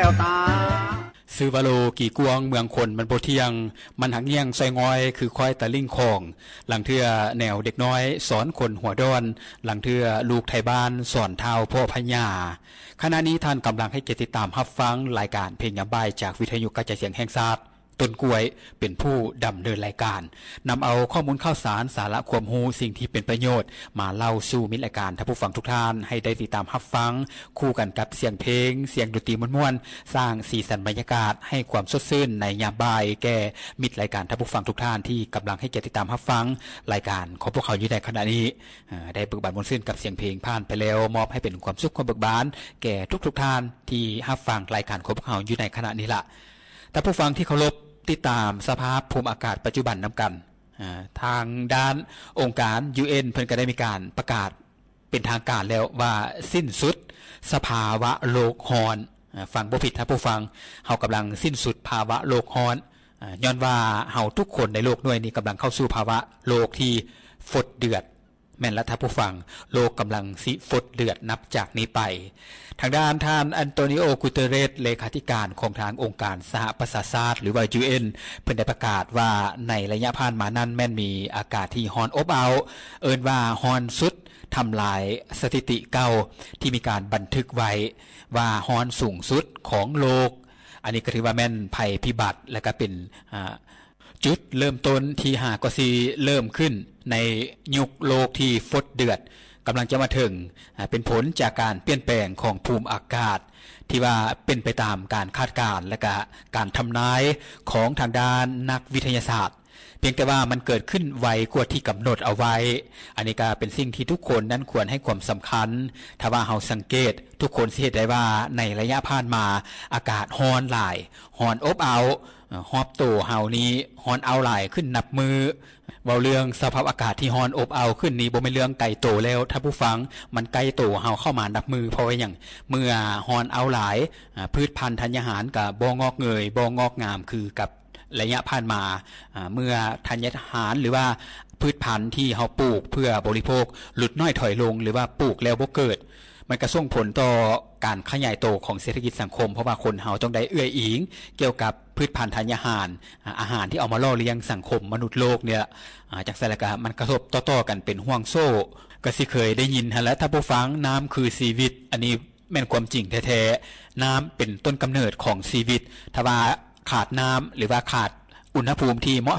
วตาซื้อวาโลกี่กวงเมืองคนมันโบเทียงมันหักเงี้ยงใส่งอยคือควายตะลิ่งคองหลังเทือแนวเด็กน้อยสอนคนหัวดอนหลังเทือลูกไทยบ้านสอนเท้าพ่อพญาขณะนี้ท่านกำลังให้เกียรติตามรับฟังรายการเพลงยามบ่ายจากวิทยุกระจายเสียงแห่งชาติต้นกล้วยเป็นผู้ดำเนินรายการนำเอาข้อมูลข่าวสารสาระความรู้สิ่งที่เป็นประโยชน์มาเล่าสู่มิตรรายการท่านผู้ฟังทุกท่านให้ได้ติดตามรับฟังคู่กันกับเสียงเพลงเสียงดนตรีม่วนๆสร้างสีสันบรรยากาศให้ความสดชื่นในยามบ่ายแก่มิตรรายการท่านผู้ฟังทุกท่านที่กำลังให้เกียรติตามรับฟังรายการของพวกเขาอยู่ในขณะนี้ได้เบิกบานบนซื่นกับเสียงเพลงผ่านไปแล้วมอบให้เป็นความสุขความเบิกบานแก่ทุกท่านที่รับฟังรายการของพวกเขาอยู่ในขณะนี้ล่ะแต่ผู้ฟังที่เคารพติดตามสภาพภูมิอากาศปัจจุบันนำกันทางด้านองค์การ UN เพิ่นก็ได้มีการประกาศเป็นทางการแล้วว่าสิ้นสุดสภาวะโลกร้อนฟังบ่ผิดท่านผู้ฟังเฮากำลังสิ้นสุดภาวะโลกร้อนย้อนว่าเฮาทุกคนในโลกด้วยนี้กำลังเข้าสู่ภาวะโลกที่ฝดเดือดแม่นและท่านผู้ฟังโลกกำลังสิฝดเดือดนับจากนี้ไปทางด้านท่านอันโตนิโอ กูเตเรสเลขาธิการของทางองค์การสหประชาชาติหรือว่า UN เพิ่นได้ประกาศว่าในระยะผ่านมานั้นแม่นมีอากาศที่ร้อนอบอ้าวเอิ้นว่าร้อนสุดทำลายสถิติเก่าที่มีการบันทึกไว้ว่าร้อนสูงสุดของโลกอันนี้ก็ถือว่าแม่นภัยพิบัติและก็เป็นจุดเริ่มต้นที่ก็สิเริ่มขึ้นในยุคโลกที่ฝดเดือดกำลังจะมาถึงเป็นผลจากการเปลี่ยนแปลงของภูมิอากาศที่ว่าเป็นไปตามการคาดการณ์และก็การทำนายของทางด้านนักวิทยาศาสตร์เพียงแต่ว่ามันเกิดขึ้นไวกว่าที่กำหนดเอาไว้อันนี้ก็เป็นสิ่งที่ทุกคนนั้นควรให้ความสำคัญถ้าว่าเฮาสังเกตทุกคนสิเห็นได้ว่าในระยะผ่านมาอากาศร้อนหลายร้อนอบอ้าวฮอบโตเฮานี้ร้อนเอาหลายขึ้นนับมือเว้าเรื่องสภาพอากาศที่ร้อนอบอ้าวขึ้นนี้บ่แม่นเรื่องไกลโตแล้วถ้าผู้ฟังมันไกลโตเฮาเข้ามานับมือเพราะว่าหยังเมื่อร้อนเอาหลายพืชพันธุ์ธัญญาหารก็บ่งอกเงยบ่งอกงามคือกับระยะผ่านมาเมื่อธัญญาหารหรือว่าพืชพันธุ์ที่เฮาปลูกเพื่อบริโภคลดน้อยถอยลงหรือว่าปลูกแล้วบ่เกิดมันก็ส่งผลต่อการขยายโตของเศรษฐกิจสังคมเพราะว่าคนเฮาต้องได้เอื้ออิงเกี่ยวกับพืชพันธุ์ธัญญาหารอาหารที่เอามาล่อเลี้ยงสังคมมนุษย์โลกเนี่ยจากนั้นแล้วก็มันกระทบต่อๆกันเป็นห่วงโซ่ก็สิเคยได้ยินหั่นแหละถ้าผู้ฟังน้ำคือชีวิตอันนี้แม่นความจริงแท้ๆน้ำเป็นต้นกำเนิดของชีวิตถ้าว่าขาดน้ำหรือว่าขาดอุณหภูมิที่เหมาะ